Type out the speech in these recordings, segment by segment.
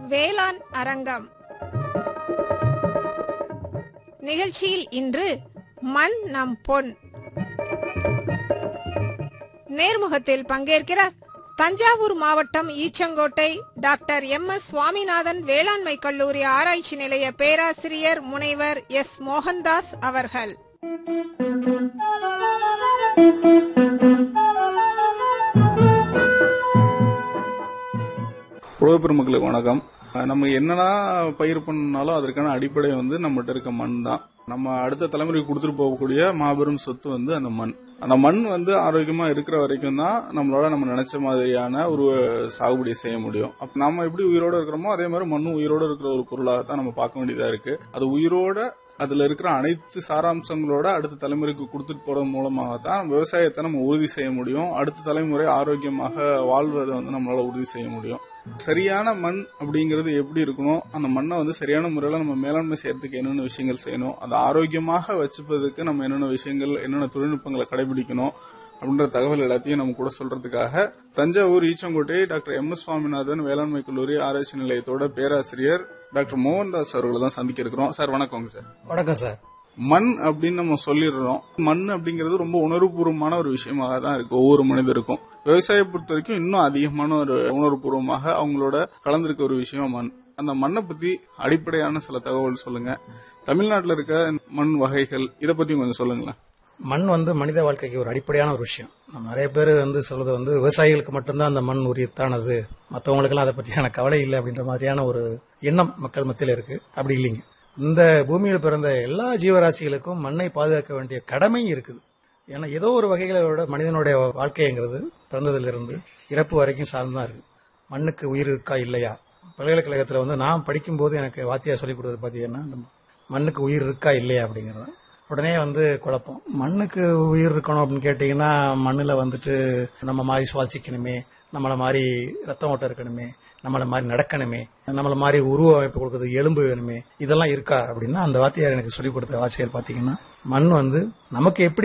வேளாண் அரங்கம் நிகழ்ச்சியில் இன்று மண் நம் பொன் நேர்முகத்தில் பங்கேற்கிறார் தஞ்சாவூர் மாவட்டம் ஈச்சங்கோட்டை டாக்டர் MS சுவாமிநாதன் வேளாண்மை கல்லூரி ஆராய்ச்சி நிலைய பேராசிரியர் முனைவர் S மோகன்தாஸ் அவர்கள். உழவு பெருமக்களுக்கு வணக்கம். நம்ம என்னன்னா பயிர் பண்ணாலும் அதற்கான அடிப்படை நம்மகிட்ட இருக்க மண் தான். நம்ம அடுத்த தலைமுறைக்கு கொடுத்துட்டு போகக்கூடிய மாபெரும் சொத்து அந்த மண். அந்த மண் ஆரோக்கியமா இருக்கிற வரைக்கும் தான் நம்மளால நம்ம நினைச்ச மாதிரியான ஒரு சாகுபடி செய்ய முடியும். அப்ப நாம எப்படி உயிரோட இருக்கிறோமோ அதே மாதிரி மண்ணும் உயிரோட இருக்கிற ஒரு பொருளாக தான் நம்ம பார்க்க வேண்டியதா இருக்கு. அது உயிரோட அதுல இருக்கிற அனைத்து சாராம்சங்களோட அடுத்த தலைமுறைக்கு கொடுத்துட்டு போறது மூலமாகத்தான் விவசாயத்தை நம்ம உறுதி செய்ய முடியும். அடுத்த தலைமுறை ஆரோக்கியமாக வாழ்வதை நம்மளால உறுதி செய்ய முடியும். சரியான மண் அப்படிங்கிறது எப்படி இருக்கணும், அந்த மண்ணை சரியான முறையில நம்ம மேலாண்மை செய்யறதுக்கு என்னென்ன விஷயங்கள் செய்யணும், அதை ஆரோக்கியமாக வச்சுப்பதற்கு நம்ம என்னென்ன விஷயங்கள் என்னென்ன தொழில்நுட்பங்களை கடைபிடிக்கணும் அப்படின்ற தகவல் எல்லாத்தையும் நம்ம கூட சொல்றதுக்காக தஞ்சாவூர் ஈச்சங்கோட்டை டாக்டர் MS சுவாமிநாதன் வேளாண்மை கல்லூரி ஆராய்ச்சி நிலையத்தோட பேராசிரியர் டாக்டர் மோகன்தாஸ் அவர்களை தான் சந்திக்க இருக்கிறோம். சார் வணக்கங்க. சார் வணக்கம் சார். மண் அப்படின்னு நம்ம சொல்லிடுறோம். மண் அப்படிங்கிறது ரொம்ப உணர்வுபூர்வமான ஒரு விஷயமாக தான் இருக்கு ஒவ்வொரு மனிதருக்கும். விவசாய பொறுத்த வரைக்கும் இன்னும் அதிகமான ஒரு உணர்வுபூர்வமாக அவங்களோட கலந்திருக்க ஒரு விஷயம் மண். அந்த மண்ணை பத்தி அடிப்படையான சில தகவல் சொல்லுங்க. தமிழ்நாட்டில் இருக்க மண் வகைகள் இதை பத்தி கொஞ்சம் சொல்லுங்களேன். மண் மனித வாழ்க்கைக்கு ஒரு அடிப்படையான ஒரு விஷயம். நிறைய பேர் சொல்றது விவசாயிகளுக்கு மட்டும்தான் அந்த மண் உரியத்தானது, மற்றவங்களுக்கு எல்லாம் அதை பற்றியான கவலை இல்லை அப்படின்ற மாதிரியான ஒரு எண்ணம் மக்கள் மத்தியில் இருக்கு. அப்படி இல்லைங்க. இந்த பூமியில் பிறந்த எல்லா ஜீவராசிகளுக்கும் மண்ணை பாதுகாக்க வேண்டிய கடமை இருக்குது. ஏன்னா ஏதோ ஒரு வகைகளோட மனிதனுடைய வாழ்க்கைங்கிறது பிறந்ததிலிருந்து இறப்பு வரைக்கும் சார்ந்துதான் இருக்கு. மண்ணுக்கு உயிர் இருக்கா இல்லையா? பல்கலைக்கழகத்தில் நான் படிக்கும்போது எனக்கு வாத்தியார் சொல்லிக் கொடுத்தது பார்த்தீங்கன்னா மண்ணுக்கு உயிர் இருக்கா இல்லையா அப்படிங்கிறது. உடனே குழப்பம். மண்ணுக்கு உயிர் இருக்கணும் அப்படின்னு கேட்டீங்கன்னா மண்ணில் நம்ம மாதிரி சுவாசிக்கணுமே, நம்மள மாதிரி ரத்தம் ஓட்டம் இருக்கணுமே, நம்மள மாதிரி நடக்கணுமே, நம்மள மாதிரி உருவ அமைப்பு கொடுக்கறது எலும்பு வேணுமே, இதெல்லாம் இருக்கா அப்படின்னா அந்த வாத்தியார் எனக்கு சொல்லிக் கொடுத்த ஆசிரியர் பாத்தீங்கன்னா மண் நமக்கு எப்படி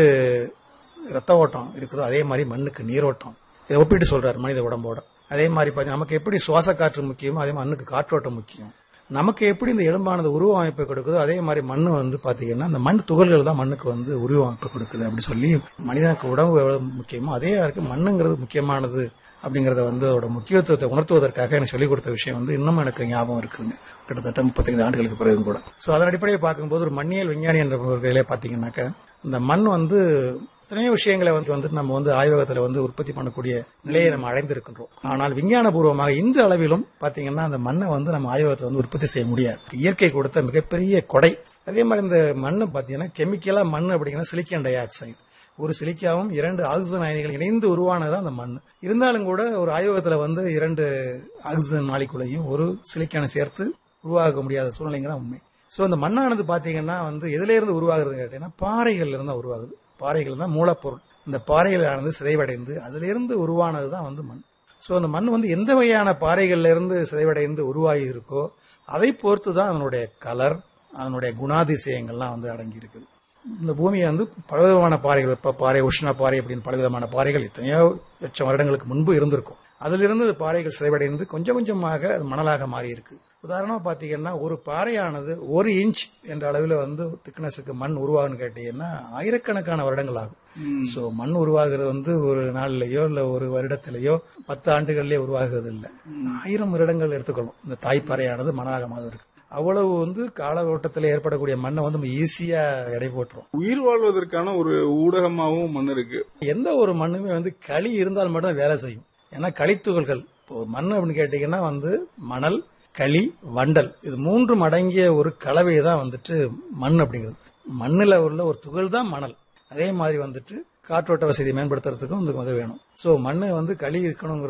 ரத்த ஓட்டம் இருக்குதோ அதே மாதிரி மண்ணுக்கு நீரோட்டம், இதை ஒப்பிட்டு சொல்றாரு மனித உடம்போட. அதே மாதிரி பாத்தீங்கன்னா நமக்கு எப்படி சுவாச காற்று முக்கியமோ அதே மண்ணுக்கு காற்றோட்டம் முக்கியம். நமக்கு எப்படி இந்த எலும்பானது உருவ அமைப்பு கொடுக்குதோ அதே மாதிரி மண்ணு பாத்தீங்கன்னா அந்த மண் துகள்கள் தான் மண்ணுக்கு உருவ அமைப்பு கொடுக்குது அப்படி சொல்லி மனிதனுக்கு உடம்பு எவ்வளவு முக்கியமோ அதே இருக்கு மண்ணுங்கிறது முக்கியமானது அப்படிங்கறத அதோட முக்கியத்துவத்தை உணர்த்துவதற்காக எனக்கு சொல்லிக் கொடுத்த விஷயம் இன்னும் எனக்கு ஞாபகம் இருக்குதுங்க. கிட்டத்தட்ட 35 ஆண்டுகளுக்கு பிறகு கூட. சோ அதன் அடிப்படையை பார்க்கும்போது ஒரு மண்ணியல் விஞ்ஞானி என்ற வகையிலே பாத்தீங்கன்னாக்க இந்த மண் எத்தனையோ விஷயங்களை நம்ம ஆய்வகத்துல உற்பத்தி பண்ணக்கூடிய நிலையை நம்ம அடைந்திருக்கின்றோம். ஆனால் விஞ்ஞான பூர்வமாக இன்று அளவிலும் பாத்தீங்கன்னா அந்த மண்ணை நம்ம ஆய்வகத்துல உற்பத்தி செய்ய முடியாது. இயற்கை கொடுத்த மிகப்பெரிய கொடை. அதே மாதிரி இந்த மண்ணு பாத்தீங்கன்னா கெமிக்கலா மண் அப்படிங்கன்னா சிலிக்கான் டை ஆக்சைடு, ஒரு சிலிக்காவும் 2 ஆக்சிஜன் அயனிகள் இணைந்து உருவானதான் அந்த மண். இருந்தாலும் கூட ஒரு ஆய்வகத்துல 2 ஆக்சிஜன் மாலிகுலையும் ஒரு சிலிக்கானை சேர்த்து உருவாக்க முடியாத சூழ்நிலைங்க தான் உண்மை. சோ அந்த மண்ணானது பாத்தீங்கன்னா எதுல இருந்து உருவாகுதுன்னு கேட்டீங்கன்னா பாறைகள்ல இருந்து உருவாகுது. பாறைகள் தான் மூலப்பொருள். இந்த பாறைகளானது சிதைவடைந்து அதுல இருந்து உருவானதுதான் மண். சோ அந்த மண் எந்த வகையான பாறைகள்ல இருந்து சிதைவடைந்து உருவாகி இருக்கோ அதை பொறுத்துதான் அதனுடைய கலர், அதனுடைய குணாதிசயங்கள்லாம் அடங்கி இருக்குது. இந்த பூமியை பலவிதமான பாறைகள், வெப்ப பாறை, உஷ்ண பாறை அப்படின்னு பலவிதமான பாறைகள் எத்தனையோ லட்சம் வருடங்களுக்கு முன்பு இருந்திருக்கும். அதிலிருந்து பாறைகள் சிதைவடைந்து கொஞ்சம் கொஞ்சமாக அது மணலாக மாறி இருக்கு. உதாரணமா பாத்தீங்கன்னா ஒரு பாறையானது 1 இன்ச் என்ற அளவில் திக்னஸுக்கு மண் உருவாகுன்னு கேட்டீங்கன்னா ஆயிரக்கணக்கான வருடங்கள் ஆகும். சோ மண் உருவாகிறது ஒரு நாள்லயோ இல்ல ஒரு வருடத்திலேயோ 10 ஆண்டுகள்லயே உருவாகுறது இல்ல, 1000 வருடங்கள் எடுத்துக்கொள்ளும் இந்த தாய்ப்பாறையானது மணலாக மாறுவதற்கு. அவ்வளவு கால ஓட்டத்தில் ஏற்படக்கூடிய மண்ணை நம்ம ஈஸியா எடை போட்டுரும். உயிர் வாழ்வதற்கான ஒரு ஊடகமாகவும் மண் இருக்கு. எந்த ஒரு மண்ணுமே களி இருந்தால் மட்டும் வேலை செய்யும். ஏன்னா களித்துகள்கள் மண் அப்படின்னு கேட்டீங்கன்னா மணல், களி, வண்டல் இது 3 அடங்கிய ஒரு கலவையை தான் மண் அப்படிங்கிறது. மண்ணுல உள்ள ஒரு துகள் தான் மணல். அதே மாதிரி காற்றோட்ட வசதியை மேம்படுத்துறதுக்கும் வேணும். சோ மண்ணு களி இருக்கணும்